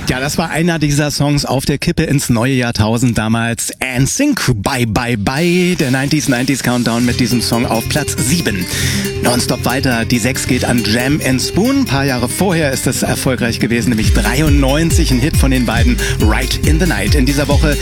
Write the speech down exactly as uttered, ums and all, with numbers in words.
Ja, das war einer dieser Songs auf der Kippe ins neue Jahrtausend damals. N Sync, Bye Bye Bye, der neunziger neunzig Countdown mit diesem Song auf Platz sieben. Nonstop weiter, die sechs geht an Jam and Spoon. Ein paar Jahre vorher ist es erfolgreich gewesen, nämlich dreiundneunzig, ein Hit von den beiden, Right in the Night. In dieser Woche